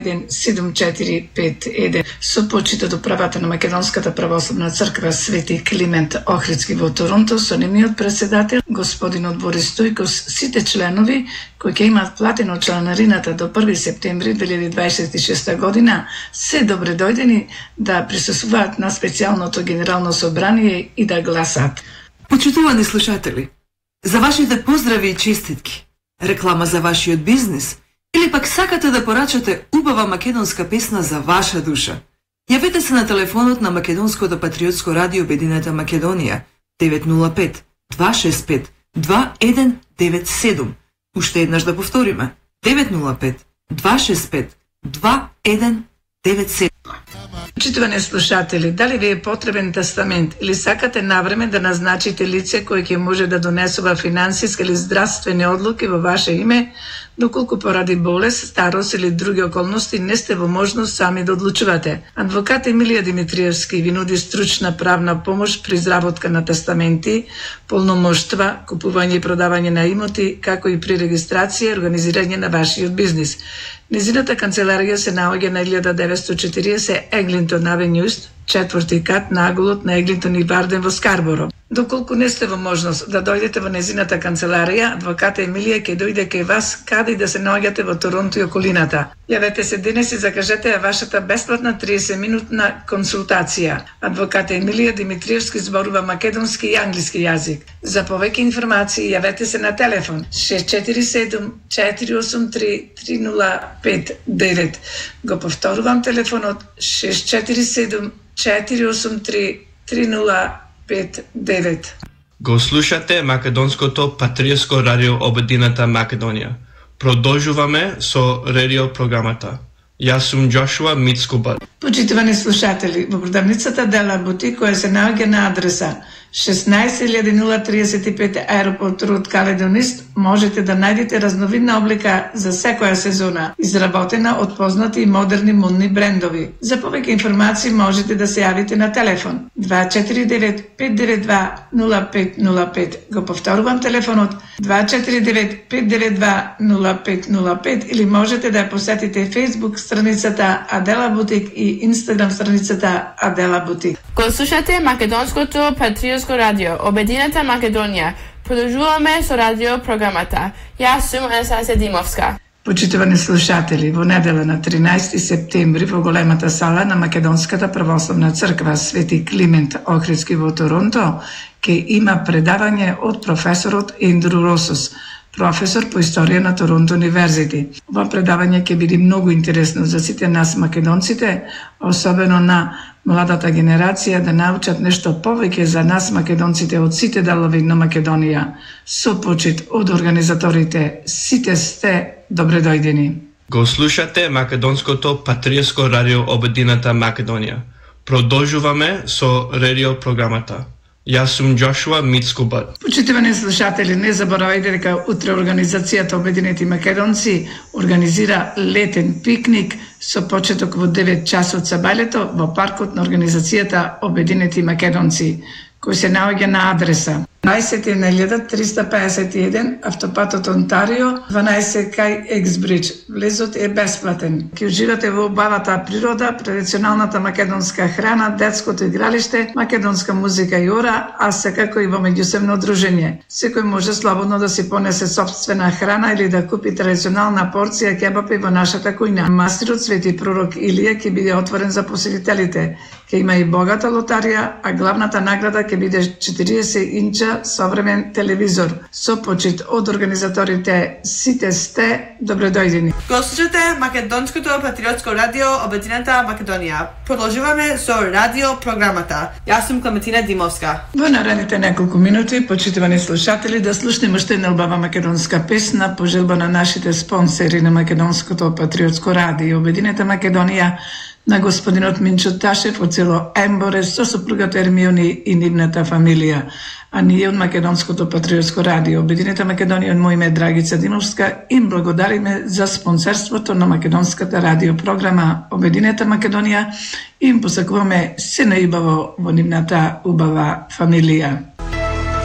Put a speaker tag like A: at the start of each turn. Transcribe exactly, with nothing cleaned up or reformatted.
A: седум четири пет еден со почитот управата на Македонската православна црква Свети Климент Охридски во Торонто, со нивниот председател господинот Борис Стојкос, сите членови кои ќе имаат платено чланарината до први септември две илјади дваесет и шеста година, се добре дојдени да присуствуваат на специјалното генерално собрание и да гласат.
B: Почитувани слушатели, за вашите поздрави и честитки, реклама за вашиот бизнис или пак сакате да порачате убава македонска песна за ваша душа, јавете се на телефонот на Македонското патриотско радио Обединета Македонија девет нула пет два шест пет два еден девет седум. Уште еднаш да повториме девет нула пет два шест пет два еден девет седум.
A: Почитувани слушатели, дали ви е потребен тестамент или сакате навреме да назначите лице кој ќе може да донесува финансиски или здравствени одлуки во ваше име, доколку поради болест, старост или други околности не сте во можност сами да одлучувате. Адвокат Емилија Димитриевски ви нуди стручна правна помош при изработка на тестаменти, полномоштва, купување и продавање на имоти, како и при регистрација и организирање на вашиот бизнис. Незината канцеларија се наоѓа на илјада деветстотини и четириесет Еглинтон Авенју, четврти кат на аголот на Еглинтон и Барден во Скарборо. Доколку не сте во можност да дојдете во незината канцеларија, адвоката Емилија ќе дојде кај вас каде и да се наоѓате во Торонто и околината. Јавете се денес и закажете ја вашата бесплатна триесет минутна консултација. Адвоката Емилија Димитриевски зборува македонски и англиски јазик. За повеќе информации јавете се на телефон шест четири седум четири осум три три нула пет девет. Го повторувам телефонот шест четири седум четири осум три три нула пет девет.
C: Го слушате Македонското патриотско радио Обединета Македонија. Продолжуваме со радио програмата. Јас сум Джошуа Мицкубат.
A: Почитувани слушатели, во продавницата Дела Бутик, која се наоѓа на адреса шеснаесет илјади нула триесет и пет Аеропорт Род Каледонист, можете да најдете разновидна облика за секоја сезона, изработена од познати и модерни модни брендови. За повеќе информации можете да се јавите на телефон два четири девет пет девет два нула пет нула пет. Го повторувам телефонот два четири девет пет девет два нула пет нула пет, или можете да ја посетите Facebook страницата Адела Бутик и Инстаграм страницата Адела Бутик.
D: Го слушате Македонското патриотско радио Обединета Македонија. Продолжуваме со радио програмата. Јас сум Анастасија Димовска.
A: Почитувани слушатели, во недела на тринаесети септември во големата сала на Македонската православна црква Свети Климент Охридски во Торонто ќе има предавање од професорот Ендрю Росос, професор по историја на Торонто Универзити. Ова предавање ќе биде многу интересно за сите нас македонците, особено на младата генерација, да научат нешто повеќе за нас македонците од сите делови на Македонија. Со почит од организаторите, сите сте добре дојдени.
C: Го слушате Македонското патриотско радио Обединета Македонија. Продолжуваме со радио програмата. Јас сум Джошуа Мицкубат.
A: Почитувани слушатели, не заборавајте дека утре организацијата Обединети македонци организира летен пикник со почеток во девет часот сабајлето во паркот на организацијата Обединети македонци, кој се наоѓа на адреса дваесет и една илјада триста пеесет и еден автопатот Онтарио, дванаесет кај Ексбридж. Влезот е бесплатен. Ќе уживате во убавата природа, традиционалната македонска храна, детското игралиште, македонска музика и ора, а секако и во меѓусебно дружење. Секој може слободно да си понесе собствена храна или да купи традиционална порција кебапи во нашата кујна. Мастирот Свети пророк Илија ќе биде отворен за посетителите. Ќе има и богата лотарија, а главната награда ќе биде четириесет инча современ телевизор. Со почит од организаторите, сите сте добре дојдени.
E: Го слушате Македонското патриотско радио Обединета Македонија. Продолжуваме со радио програмата. Јас сум Клементина Димовска.
A: Во наредните неколку минути, почитувани слушатели, да слушнеме уште една убава македонска песна по желба на нашите спонсори на Македонското патриотско радио Обединета Македонија, на господинот Минчо Ташев од село Емборе со сопругата Ермиони и нивната фамилија. А ние од Македонското патриотско радио Обединета Македонија, од мој име Драгица Димовска, им благодариме за спонсорството на македонската радио програма Обединета Македонија и им посакуваме се најубаво во нивната убава фамилија.